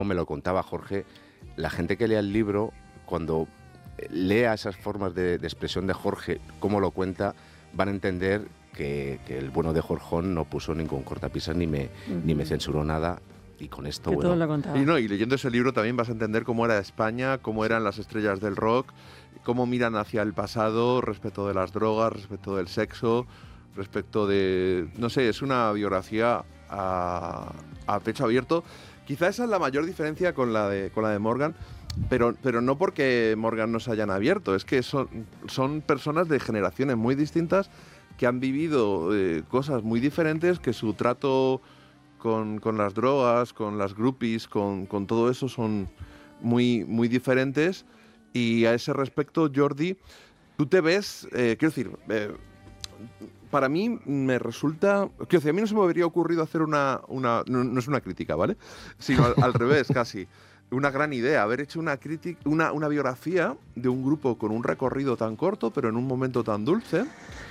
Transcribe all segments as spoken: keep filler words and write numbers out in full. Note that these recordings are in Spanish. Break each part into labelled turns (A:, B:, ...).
A: me lo contaba Jorge, la gente que lea el libro, cuando lea esas formas de, de expresión de Jorge, cómo lo cuenta, van a entender que, que el bueno de Jorjón no puso ningún cortapisas ni me, uh-huh. ni me censuró nada. Y con esto,
B: que
A: bueno...
B: todo lo contaba.
C: Y, no, y leyendo ese libro también vas a entender cómo era España, cómo eran las estrellas del rock, cómo miran hacia el pasado respecto de las drogas, respecto del sexo, respecto de... No sé, es una biografía a, a pecho abierto. Quizá esa es la mayor diferencia con la de, con la de Morgan, pero, pero no porque Morgan no se hayan abierto, es que son, son personas de generaciones muy distintas que han vivido eh, cosas muy diferentes, que su trato... Con, con las drogas, con las groupies, con, con todo eso son muy, muy diferentes. Y a ese respecto, Jordi, tú te ves, eh, quiero decir, eh, para mí me resulta, quiero decir, a mí no se me habría ocurrido hacer una, una no, no es una crítica, ¿vale? Sino al, al revés, casi. Una gran idea, haber hecho una, crítica, una, una biografía de un grupo con un recorrido tan corto, pero en un momento tan dulce.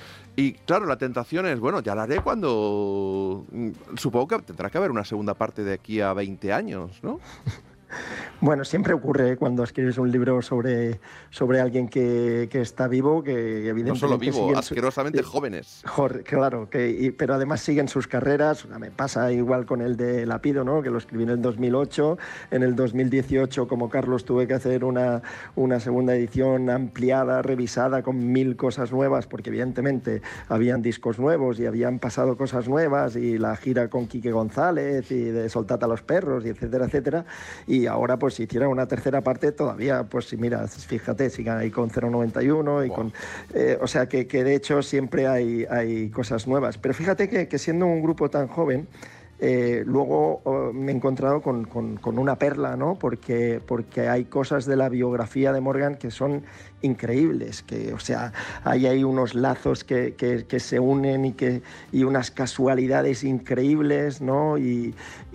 C: Y claro, la tentación es, bueno, ya la haré cuando... Supongo que tendrá que haber una segunda parte de aquí a veinte años, ¿no?
D: Bueno, siempre ocurre cuando escribes un libro sobre, sobre alguien que, que está vivo, que evidentemente...
C: No solo vivo, asquerosamente
D: su,
C: jóvenes.
D: Jorge, claro, que, y, pero además siguen sus carreras. Me pasa igual con el de Lapido, ¿no? Que lo escribí en el dos mil ocho. En el dos mil dieciocho, como Carlos, tuve que hacer una, una segunda edición ampliada, revisada, con mil cosas nuevas, porque evidentemente habían discos nuevos y habían pasado cosas nuevas, y la gira con Quique González y de Soltad a los perros, y etcétera, etcétera. Y ahora, pues, si hiciera una tercera parte, todavía, pues, mira, fíjate, sigan ahí con cero noventa y uno y wow. con... Eh, o sea, que, que de hecho siempre hay, hay cosas nuevas. Pero fíjate que, que siendo un grupo tan joven, eh, luego oh, me he encontrado con, con, con una perla, ¿no? Porque, porque hay cosas de la biografía de Morgan que son increíbles, que, o sea, ahí hay unos lazos que, que, que se unen y, que, y unas casualidades increíbles, ¿no? Y,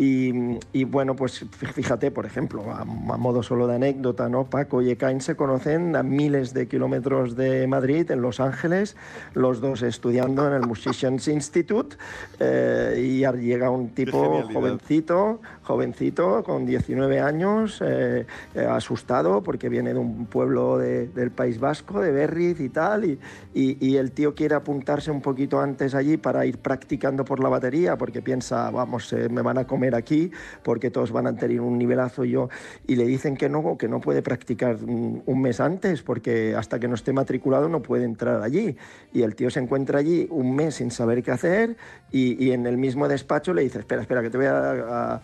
D: y, y bueno, pues fíjate, por ejemplo, a, a modo solo de anécdota, ¿no? Paco y Ekain se conocen a miles de kilómetros de Madrid, en Los Ángeles, los dos estudiando en el Musicians Institute, eh, y llega un tipo jovencito, jovencito, con diecinueve años, eh, eh, asustado porque viene de un pueblo de, del País Vasco, de Berriz y tal, y, y, y el tío quiere apuntarse un poquito antes allí para ir practicando por la batería, porque piensa, vamos, eh, me van a comer aquí, porque todos van a tener un nivelazo y yo, y le dicen que no, que no puede practicar un, un mes antes, porque hasta que no esté matriculado no puede entrar allí, y el tío se encuentra allí un mes sin saber qué hacer, y, y en el mismo despacho le dice, espera, espera, que te voy a... a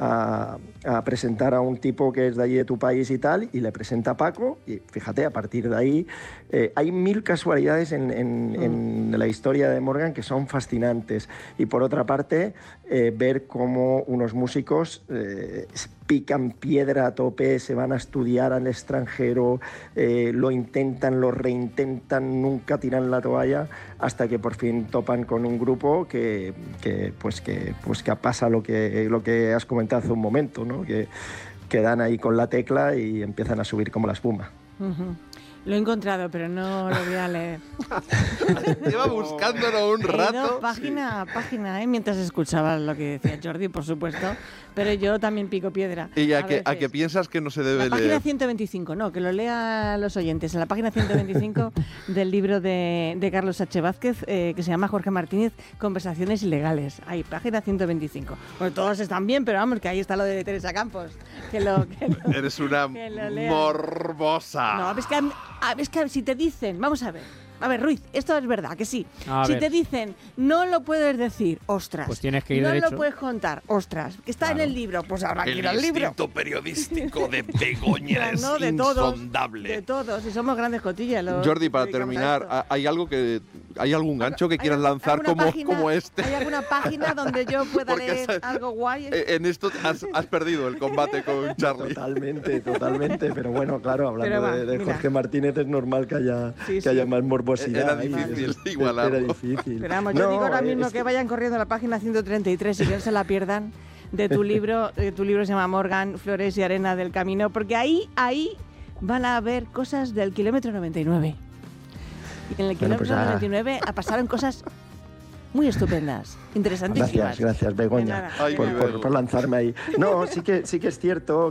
D: A, a presentar a un tipo que es de allí de tu país y tal, y le presenta a Paco, y fíjate, a partir de ahí eh, hay mil casualidades en, en, mm. en la historia de Morgan que son fascinantes. Y por otra parte, eh, ver cómo unos músicos eh, pican piedra a tope, se van a estudiar al extranjero, eh, lo intentan, lo reintentan, nunca tiran la toalla, hasta que por fin topan con un grupo que, que, pues que, pues que pasa lo que, lo que has comentado hace un momento, ¿no? Que, que dan ahí con la tecla y empiezan a subir como la espuma.
B: Uh-huh. Lo he encontrado, pero no lo voy a leer.
C: Lleva buscándolo un rato.
B: He ido página a página, ¿eh? Mientras escuchaba lo que decía Jordi, por supuesto, pero yo también pico piedra.
C: ¿Y a, a, que, a que piensas que no se debe
B: la
C: leer?
B: La página ciento veinticinco, no, que lo lea los oyentes. En la página ciento veinticinco del libro de, de Carlos H. Vázquez, eh, que se llama Jorge Martínez, Conversaciones Ilegales. Ahí, página ciento veinticinco. Bueno, todos están bien, pero vamos, que ahí está lo de Teresa Campos. Que lo, que lo,
C: Eres una morbosa.
B: No, es que... Ah, es que si te dicen, vamos a ver, a ver, Ruiz, esto es verdad, que sí.
E: A
B: si
E: ver.
B: te dicen, no lo puedes decir, ostras.
E: Pues tienes que ir
B: no
E: derecho.
B: lo puedes contar, ostras. Que está
E: claro.
B: en el libro, pues habrá que
C: el
B: ir al libro.
C: El instinto periodístico de Begoña es
B: no, de
C: insondable.
B: Todos, de todos, y somos grandes cotillas. Los
C: Jordi, para terminar, ¿hay algo que hay algún gancho que quieras lanzar como,
B: página,
C: como este?
B: ¿Hay alguna página donde yo pueda leer
C: has,
B: algo guay?
C: En esto has, has perdido el combate con Charlie.
D: Totalmente, totalmente. Pero bueno, claro, hablando
B: va,
D: de, de Jorge Martínez es normal que haya,
B: sí,
D: que
B: sí.
D: haya más morbosidad.
C: Era difícil igualarlo.
D: Era difícil.
B: Pero vamos, yo
D: no,
B: digo ahora mismo
D: es
B: que vayan corriendo a la página ciento treinta y tres y que no se la pierdan, de tu libro. De tu libro se llama Morgan, Flores y Arena del Camino, porque ahí, ahí van a ver cosas del kilómetro noventa y nueve. Y en el
D: Bueno,
B: kilómetro
D: pues, ah.
B: noventa y nueve pasaron cosas muy estupendas, interesantísimas.
D: Gracias, gracias, Begoña,
B: nada,
D: por, por, por lanzarme ahí. No, sí que, sí que es cierto